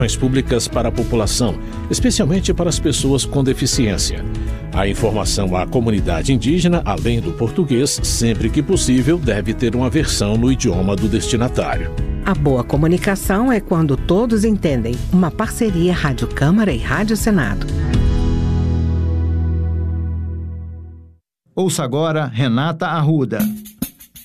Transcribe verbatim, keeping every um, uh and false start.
públicas para a população, especialmente para as pessoas com deficiência. A informação à comunidade indígena, além do português, sempre que possível, deve ter uma versão no idioma do destinatário. A boa comunicação é quando todos entendem. Uma parceria Rádio Câmara e Rádio Senado. Ouça agora Renata Arruda.